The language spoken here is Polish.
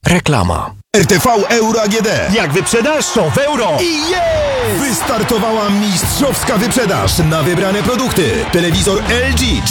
Reklama. RTV Euro AGD. Jak wyprzedasz, to w euro. I jest! Wystartowała mistrzowska wyprzedaż na wybrane produkty. Telewizor LG